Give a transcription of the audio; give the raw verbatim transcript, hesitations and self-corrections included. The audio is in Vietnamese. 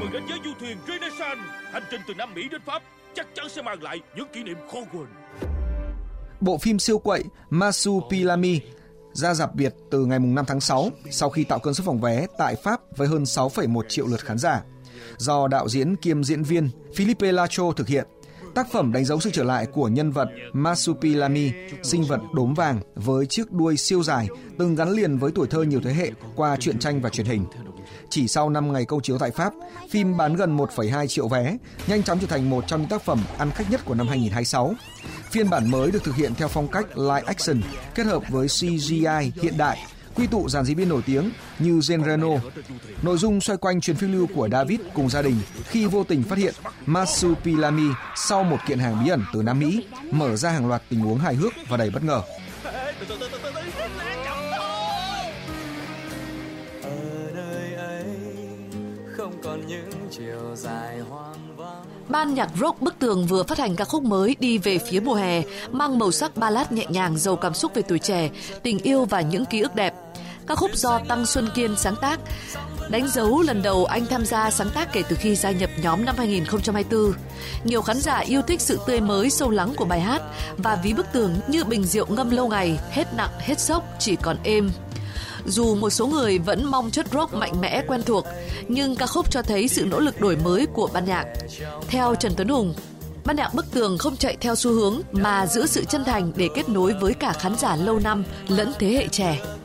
mừng đến với du thuyền Renaissance. Hành trình từ Nam Mỹ đến Pháp chắc chắn sẽ mang lại những kỷ niệm khó quên. Bộ phim siêu quậy Marsupilami ra rạp Việt từ ngày năm tháng sáu sau khi tạo cơn sốt phòng vé tại Pháp với hơn sáu phẩy một triệu lượt khán giả. Do đạo diễn kiêm diễn viên Philippe Lachaud thực hiện, tác phẩm đánh dấu sự trở lại của nhân vật Marsupilami, sinh vật đốm vàng với chiếc đuôi siêu dài từng gắn liền với tuổi thơ nhiều thế hệ qua truyện tranh và truyền hình. Chỉ sau năm ngày công chiếu tại Pháp, phim bán gần một phẩy hai triệu vé, nhanh chóng trở thành một trong những tác phẩm ăn khách nhất của năm hai không hai sáu. Phiên bản mới được thực hiện theo phong cách live action kết hợp với xê giê i hiện đại, quy tụ dàn diễn viên nổi tiếng như Jean Reno. Nội dung xoay quanh chuyến phiêu lưu của David cùng gia đình khi vô tình phát hiện Marsupilami sau một kiện hàng bí ẩn từ Nam Mỹ, mở ra hàng loạt tình huống hài hước và đầy bất ngờ. Ban nhạc rock Bức Tường vừa phát hành ca khúc mới Đi về phía mùa hè, mang màu sắc ballad nhẹ nhàng, giàu cảm xúc về tuổi trẻ, tình yêu và những ký ức đẹp. Ca khúc do Tăng Xuân Kiên sáng tác, đánh dấu lần đầu anh tham gia sáng tác kể từ khi gia nhập nhóm năm hai không hai tư. Nhiều khán giả yêu thích sự tươi mới sâu lắng của bài hát và ví Bức Tường như bình rượu ngâm lâu ngày, hết nặng hết sốc, chỉ còn êm. Dù một số người vẫn mong chất rock mạnh mẽ quen thuộc, nhưng ca khúc cho thấy sự nỗ lực đổi mới của ban nhạc. Theo Trần Tuấn Hùng, ban nhạc Bức Tường không chạy theo xu hướng mà giữ sự chân thành để kết nối với cả khán giả lâu năm lẫn thế hệ trẻ.